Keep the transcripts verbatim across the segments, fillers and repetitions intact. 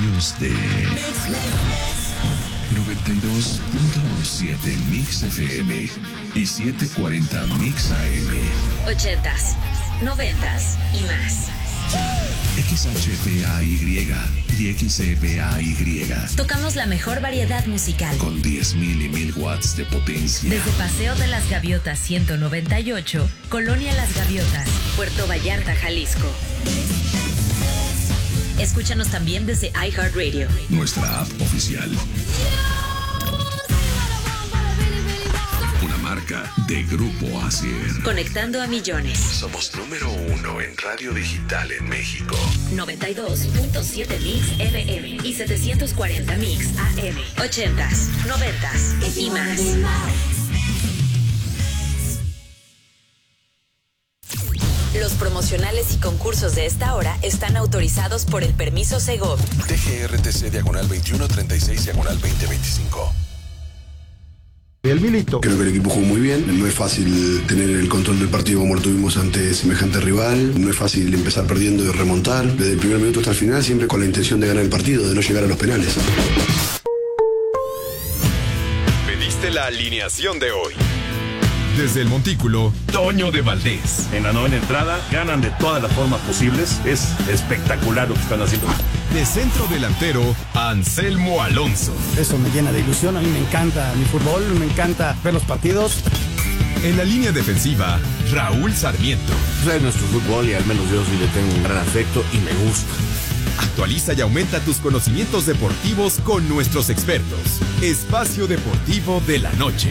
años de noventa y dos punto siete Mix F M y setecientos cuarenta Mix A M. Ochentas, noventas y más. X H P A Y y X E P A Y. Tocamos la mejor variedad musical. Con diez mil y mil watts de potencia. Desde Paseo de las Gaviotas ciento noventa y ocho, Colonia Las Gaviotas, Puerto Vallarta, Jalisco. Escúchanos también desde iHeartRadio, nuestra app oficial. Una marca de Grupo Asier. Conectando a millones. Somos número uno en radio digital en México. noventa y dos punto siete Mix F M y setecientos cuarenta Mix A M. Ochentas, noventas y más. Los promocionales y concursos de esta hora están autorizados por el permiso Segov. T G R T C diagonal veintiuno treinta y seis diagonal veinte veinticinco. El Milito. Creo que el equipo jugó muy bien. No es fácil tener el control del partido como lo tuvimos ante semejante rival. No es fácil empezar perdiendo y remontar. Desde el primer minuto hasta el final, siempre con la intención de ganar el partido, de no llegar a los penales. Pediste la alineación de hoy. Desde el Montículo, Toño de Valdés. En la novena entrada, ganan de todas las formas posibles. Es espectacular lo que están haciendo. De centro delantero, Anselmo Alonso. Eso me llena de ilusión. A mí me encanta mi fútbol, me encanta ver los partidos. En la línea defensiva, Raúl Sarmiento. Es nuestro fútbol y al menos yo sí le tengo un gran afecto y me gusta. Actualiza y aumenta tus conocimientos deportivos con nuestros expertos. Espacio Deportivo de la Noche.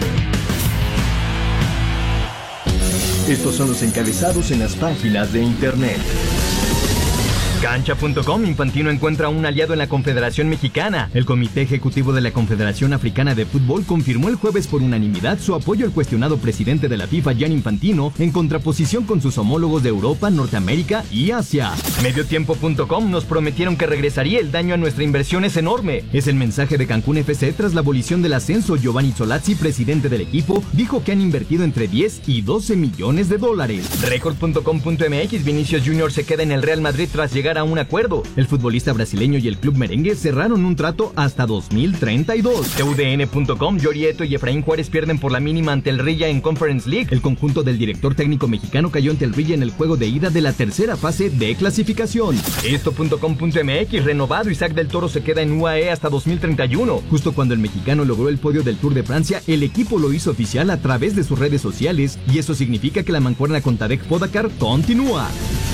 Estos son los encabezados en las páginas de internet. Cancha punto com, Infantino encuentra un aliado en la Confederación Mexicana. El Comité Ejecutivo de la Confederación Africana de Fútbol confirmó el jueves por unanimidad su apoyo al cuestionado presidente de la FIFA, Gianni Infantino, en contraposición con sus homólogos de Europa, Norteamérica y Asia. Mediotiempo punto com, nos prometieron que regresaría, el daño a nuestra inversión es enorme. Es el mensaje de Cancún F C tras la abolición del ascenso. Giovanni Solazzi, presidente del equipo, dijo que han invertido entre diez y doce millones de dólares. Record punto com punto m x, Vinicius Junior se queda en el Real Madrid tras llegar a un acuerdo. El futbolista brasileño y el club merengue cerraron un trato hasta dos mil treinta y dos. T U D N punto com, Yorieto y Efraín Juárez pierden por la mínima ante el Rilla en Conference League. El conjunto del director técnico mexicano cayó ante el Rilla en el juego de ida de la tercera fase de clasificación. Esto punto com punto m x, renovado, Isaac del Toro se queda en U A E hasta dos mil treinta y uno. Justo cuando el mexicano logró el podio del Tour de Francia, el equipo lo hizo oficial a través de sus redes sociales y eso significa que la mancuerna con Tadej Pogačar continúa.